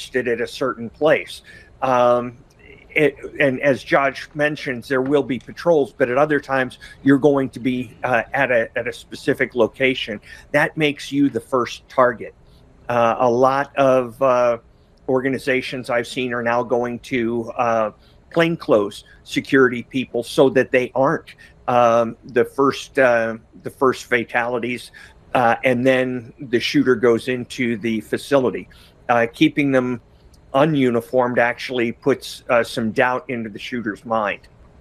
posted at a certain place. And as Josh mentions, there will be patrols, but at other times you're going to be at a specific location. That makes you the first target. A lot of organizations I've seen are now going to plainclothes security people so that they aren't the first fatalities, and then the shooter goes into the facility. Keeping them ununiformed actually puts some doubt into the shooter's mind.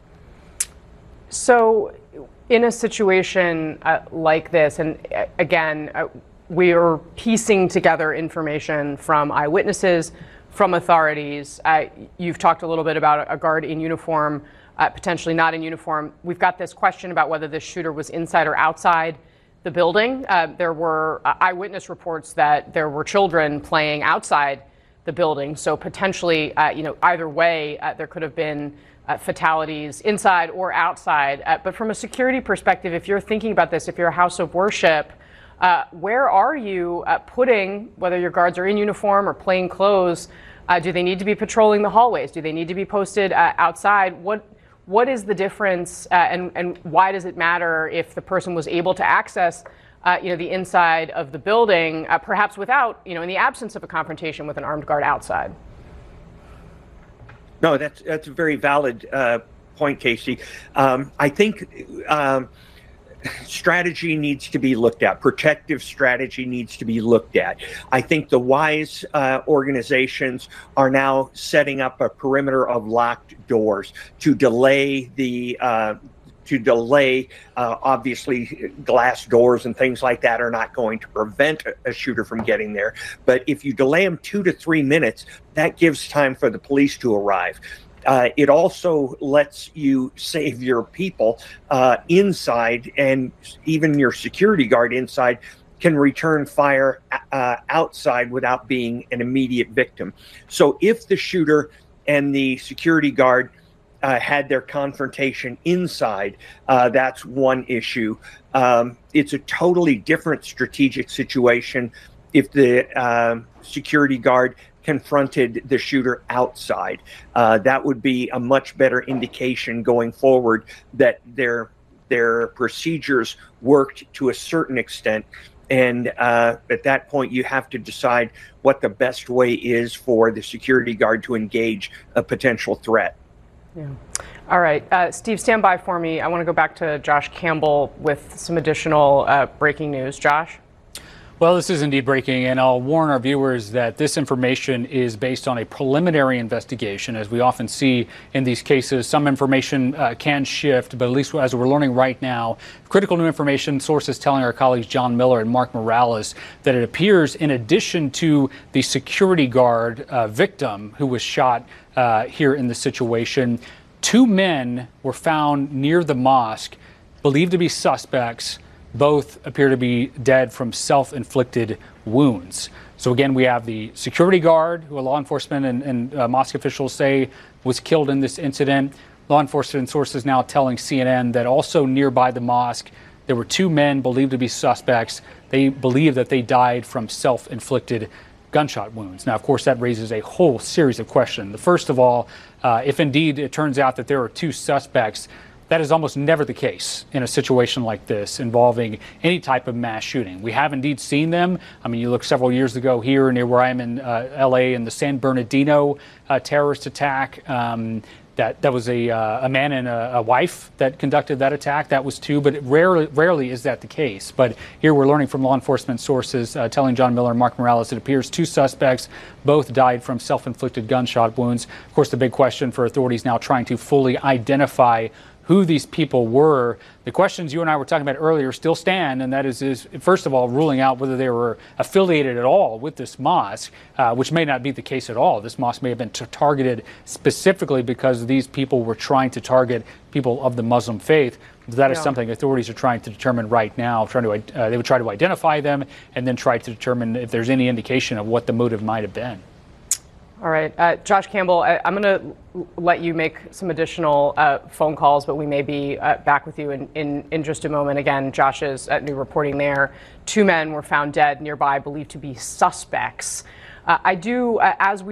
So in a situation like this, and again, we are piecing together information from eyewitnesses, from authorities. You've talked a little bit about a guard in uniform, potentially not in uniform. We've got this question about whether this shooter was inside or outside the building. There were eyewitness reports that there were children playing outside the building. So potentially, either way, there could have been fatalities inside or outside. But from a security perspective, if you're thinking about this, if you're a house of worship, where are you putting, whether your guards are in uniform or plain clothes, do they need to be patrolling the hallways? Do they need to be posted outside? What is the difference, and why does it matter if the person was able to access the inside of the building, perhaps without, in the absence of a confrontation with an armed guard outside? No, that's a very valid point, Casey. I think strategy needs to be looked at. Protective strategy needs to be looked at. I think the wise organizations are now setting up a perimeter of locked doors to delay the obviously glass doors and things like that are not going to prevent a shooter from getting there. But if you delay them 2 to 3 minutes, that gives time for the police to arrive. It also lets you save your people inside, and even your security guard inside can return fire outside without being an immediate victim. So if the shooter and the security guard had their confrontation inside, that's one issue. It's a totally different strategic situation if the security guard confronted the shooter outside. That would be a much better indication going forward that their procedures worked to a certain extent. And at that point, you have to decide what the best way is for the security guard to engage a potential threat. Yeah. All right, Steve, stand by for me. I want to go back to Josh Campbell with some additional breaking news. Josh? Well, this is indeed breaking, and I'll warn our viewers that this information is based on a preliminary investigation. As we often see in these cases, some information can shift, but at least as we're learning right now, critical new information, sources telling our colleagues John Miller and Mark Morales that it appears, in addition to the security guard victim who was shot here in the situation, 2 men were found near the mosque, believed to be suspects. Both appear to be dead from self-inflicted wounds. So again, we have the security guard, who law enforcement and mosque officials say was killed in this incident. Law enforcement sources now telling CNN that also nearby the mosque, there were 2 men believed to be suspects. They believe that they died from self-inflicted gunshot wounds. Now, of course, that raises a whole series of questions. The first of all, if indeed it turns out that there are 2 suspects, that is almost never the case in a situation like this involving any type of mass shooting. We have indeed seen them. I mean, you look several years ago here near where I am in L.A. in the San Bernardino terrorist attack. That was a man and a wife that conducted that attack. That was 2, but rarely is that the case. But here we're learning from law enforcement sources telling John Miller and Mark Morales it appears 2 suspects, both died from self-inflicted gunshot wounds. Of course, the big question for authorities now trying to fully identify who these people were. The questions you and I were talking about earlier still stand, and that is first of all, ruling out whether they were affiliated at all with this mosque, which may not be the case at all. This mosque may have been targeted specifically because these people were trying to target people of the Muslim faith. That is something authorities are trying to determine right now. They would try to identify them and then try to determine if there's any indication of what the motive might have been. All right, Josh Campbell, I'm going to let you make some additional phone calls, but we may be back with you in just a moment. Again, Josh's new reporting there. 2 men were found dead nearby, believed to be suspects. As we